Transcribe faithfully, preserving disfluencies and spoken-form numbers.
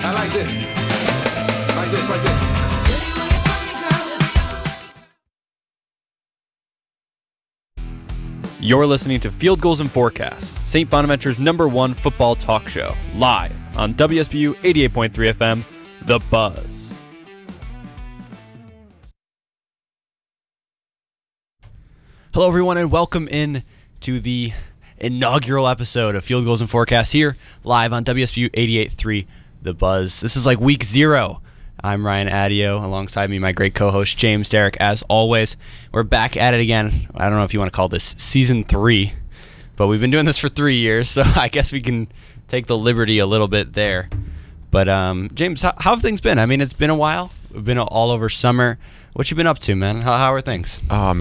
I like this. Like this, like this. You're listening to Field Goals and Forecasts, Saint Bonaventure's number one football talk show, live on W S B U eighty-eight point three F M, The Buzz. Hello, everyone, and welcome in to the inaugural episode of Field Goals and Forecasts here, live on W S B U eighty-eight point three, The Buzz. This is like week zero. I'm Ryan Adio, alongside me, my great co-host, James Derrick, as always. We're back at it again. I don't know if you want to call this season three, but we've been doing this for three years, so I guess we can take the liberty a little bit there. But, um, James, how, how have things been? I mean, it's been a while. We've been all over summer. What you been up to, man? How, how are things? Oh